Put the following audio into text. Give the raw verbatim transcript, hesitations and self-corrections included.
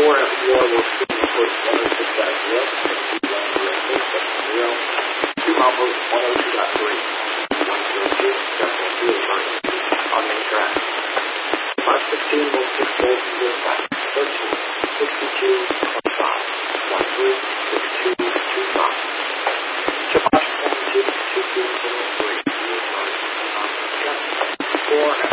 four at four will see push one oh six dot zero, one zero, two miles one oh two dot three, one zero two, Decibel two emergency on main track. five sixteen will six four zero five, thirteen, sixty-two, twenty-five, one three, six two, two five. Josh twenty-two, two two zero three, emergency on main track. four